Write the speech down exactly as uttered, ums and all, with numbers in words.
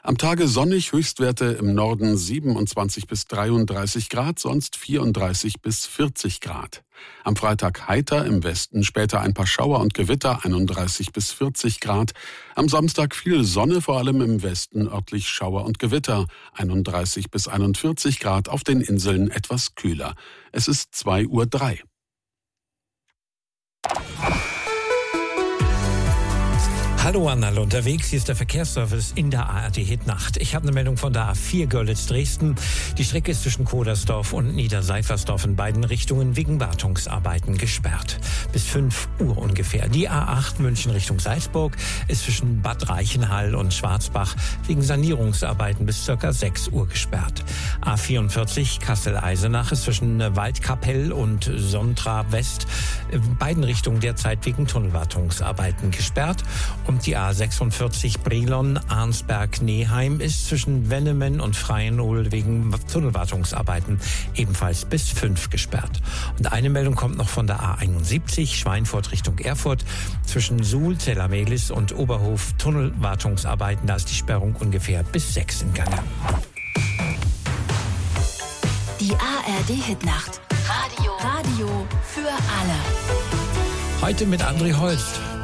Am Tage sonnig, Höchstwerte im Norden siebenundzwanzig bis dreiunddreißig Grad, sonst vierunddreißig bis vierzig Grad. Am Freitag heiter, im Westen später ein paar Schauer und Gewitter, einunddreißig bis vierzig Grad. Am Samstag viel Sonne, vor allem im Westen örtlich Schauer und Gewitter, einunddreißig bis einundvierzig Grad, auf den Inseln etwas kühler. Es ist zwei Uhr drei. Hallo an alle unterwegs, hier ist der Verkehrsservice in der A R D Hitnacht. Ich habe eine Meldung von der A vier Görlitz-Dresden. Die Strecke ist zwischen Kodersdorf und Niederseifersdorf in beiden Richtungen wegen Wartungsarbeiten gesperrt. Bis fünf Uhr ungefähr. Die A acht München Richtung Salzburg ist zwischen Bad Reichenhall und Schwarzbach wegen Sanierungsarbeiten bis ca. sechs Uhr gesperrt. A vierundvierzig Kassel-Eisenach ist zwischen Waldkapell und Sontra West in beiden Richtungen derzeit wegen Tunnelwartungsarbeiten gesperrt. Und die A sechsundvierzig Brilon-Arnsberg-Neheim ist zwischen Wennemen und Freienol wegen Tunnelwartungsarbeiten ebenfalls bis fünf gesperrt. Und eine Meldung kommt noch von der A einundsiebzig Schweinfurt Richtung Erfurt. Zwischen Suhl, Zellamelis und Oberhof Tunnelwartungsarbeiten, da ist die Sperrung ungefähr bis sechs im Gange. Die A R D Hitnacht. Radio. Radio für alle. Heute mit André Holst.